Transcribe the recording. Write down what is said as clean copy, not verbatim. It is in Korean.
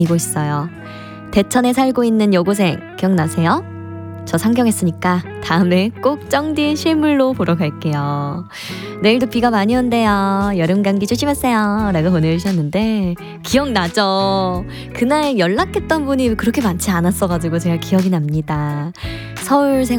이고 있어요. 대천에 살고 있는 여고생 기억나세요? 저 상경했으니까 다음에 꼭 쩡디의 실물로 보러 갈게요. 내일도 비가 많이 온대요. 여름 감기 조심하세요 라고 보내주셨는데 기억나죠? 그날 연락했던 분이 그렇게 많지 않았어가지고 제가 기억이 납니다. 서울